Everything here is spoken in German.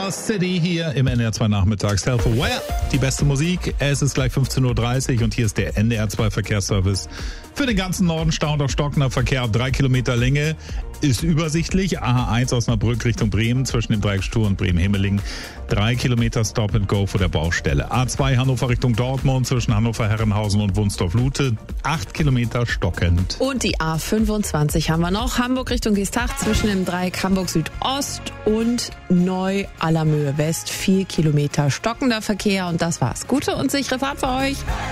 Lost City hier im NDR 2 Nachmittags. Self-Aware, die beste Musik. Es ist gleich 15.30 Uhr und hier ist der NDR 2 Verkehrsservice. Für den ganzen Norden stauend auf stockender Verkehr, 3 Kilometer Länge. Ist übersichtlich. A1 Osnabrück Richtung Bremen zwischen dem Dreieck Stur und Bremen-Himmelingen. 3 Kilometer Stop and Go vor der Baustelle. A2 Hannover Richtung Dortmund zwischen Hannover-Herrenhausen und Wunsdorf-Lute. 8 Kilometer stockend. Und die A25 haben wir noch. Hamburg Richtung Geesthacht zwischen dem Dreieck Hamburg Südost und Neu-Allermöhe West. 4 Kilometer stockender Verkehr. Und das war's. Gute und sichere Fahrt für euch.